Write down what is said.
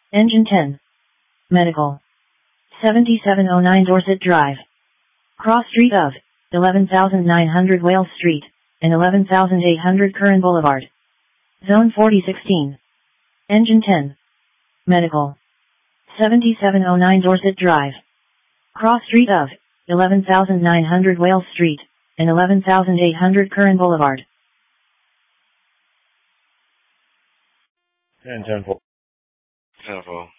Engine 10. Medical. 7709 Dorset Drive. Cross street of 11,900 Wales Street and 11,800 Curran Boulevard. Zone 4016. Engine 10. Medical. 7709 Dorset Drive. Cross street of 11,900 Wales Street and 11,800 Curran Boulevard. And 10-4. 10-4.